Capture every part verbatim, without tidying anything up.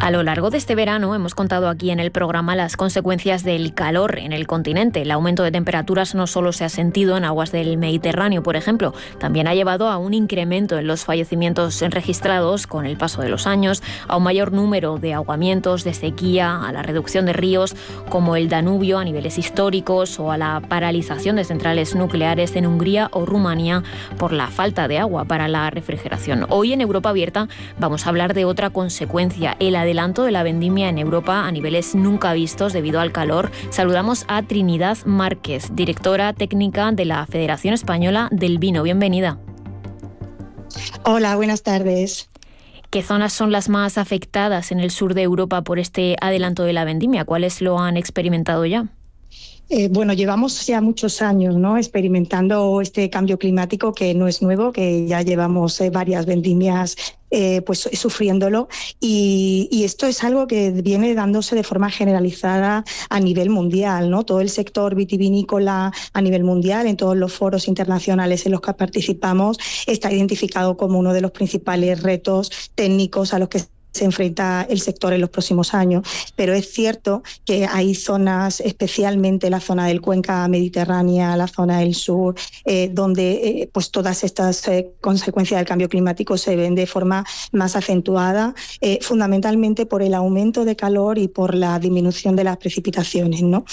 A lo largo de este verano hemos contado aquí en el programa las consecuencias del calor en el continente. El aumento de temperaturas no solo se ha sentido en aguas del Mediterráneo, por ejemplo, también ha llevado a un incremento en los fallecimientos registrados con el paso de los años, a un mayor número de ahogamientos, de sequía, a la reducción de ríos como el Danubio a niveles históricos o a la paralización de centrales nucleares en Hungría o Rumanía por la falta de agua para la refrigeración. Hoy en Europa Abierta vamos a hablar de otra consecuencia, el adelanto de la vendimia en Europa a niveles nunca vistos debido al calor. Saludamos a Trinidad Márquez, directora técnica de la Federación Española del Vino. Bienvenida. Hola, buenas tardes. ¿Qué zonas son las más afectadas en el sur de Europa por este adelanto de la vendimia? ¿Cuáles lo han experimentado ya? Eh, bueno, llevamos ya muchos años, ¿no?, experimentando este cambio climático que no es nuevo, que ya llevamos eh, varias vendimias eh, pues sufriéndolo y, y esto es algo que viene dándose de forma generalizada a nivel mundial, ¿no? Todo el sector vitivinícola a nivel mundial, en todos los foros internacionales en los que participamos, está identificado como uno de los principales retos técnicos a los que se enfrenta el sector en los próximos años, pero es cierto que hay zonas, especialmente la zona del Cuenca Mediterránea, la zona del sur, eh, donde eh, pues todas estas eh, consecuencias del cambio climático se ven de forma más acentuada, eh, fundamentalmente por el aumento de calor y por la disminución de las precipitaciones, ¿no?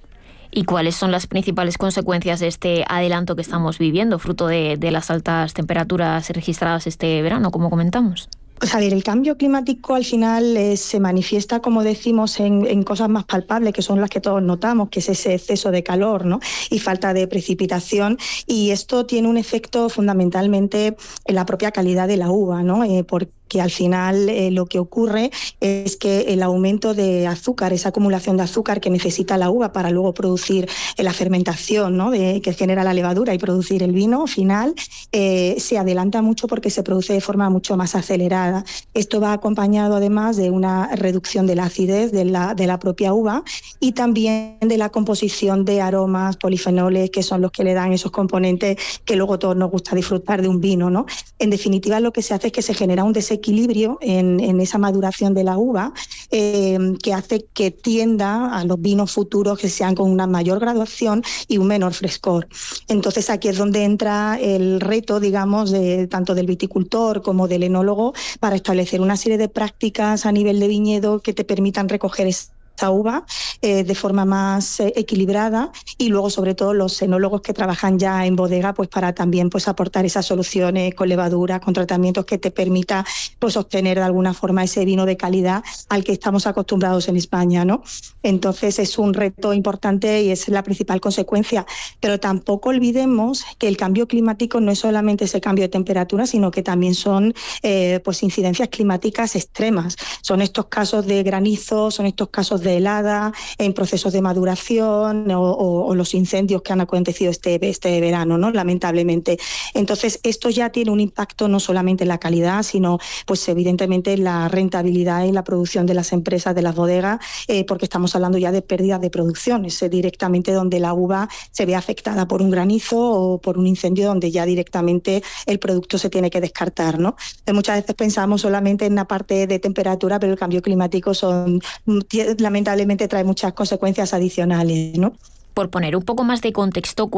¿Y cuáles son las principales consecuencias de este adelanto que estamos viviendo, fruto de, de las altas temperaturas registradas este verano, como comentamos? Pues a ver, el cambio climático al final eh, se manifiesta, como decimos, en, en cosas más palpables, que son las que todos notamos, que es ese exceso de calor, ¿no?, y falta de precipitación, y esto tiene un efecto fundamentalmente en la propia calidad de la uva, ¿no? Eh, porque que al final eh, lo que ocurre es que el aumento de azúcar, esa acumulación de azúcar que necesita la uva para luego producir eh, la fermentación, ¿no?, de, que genera la levadura y producir el vino final, eh, se adelanta mucho porque se produce de forma mucho más acelerada. Esto va acompañado además de una reducción de la acidez de la, de la propia uva y también de la composición de aromas, polifenoles, que son los que le dan esos componentes que luego todos nos gusta disfrutar de un vino, ¿no? En definitiva, lo que se hace es que se genera un desequilibrio equilibrio en, en esa maduración de la uva eh, que hace que tienda a los vinos futuros que sean con una mayor graduación y un menor frescor. Entonces aquí es donde entra el reto, digamos, de, tanto del viticultor como del enólogo para establecer una serie de prácticas a nivel de viñedo que te permitan recoger esa uva eh, de forma más eh, equilibrada y luego sobre todo los enólogos que trabajan ya en bodega pues para también pues aportar esas soluciones con levadura, con tratamientos que te permita pues obtener de alguna forma ese vino de calidad al que estamos acostumbrados en España, ¿no? Entonces es un reto importante y es la principal consecuencia, pero tampoco olvidemos que el cambio climático no es solamente ese cambio de temperatura, sino que también son eh, pues incidencias climáticas extremas, son estos casos de granizo, son estos casos de de helada, en procesos de maduración o, o, o los incendios que han acontecido este, este verano, ¿no?, lamentablemente. Entonces, esto ya tiene un impacto no solamente en la calidad, sino pues evidentemente en la rentabilidad y la producción de las empresas, de las bodegas, eh, porque estamos hablando ya de pérdidas de producción, es directamente donde la uva se ve afectada por un granizo o por un incendio donde ya directamente el producto se tiene que descartar, ¿no? Entonces, muchas veces pensamos solamente en la parte de temperatura, pero el cambio climático son lamentablemente trae muchas consecuencias adicionales, ¿no? Por poner un poco más de contexto,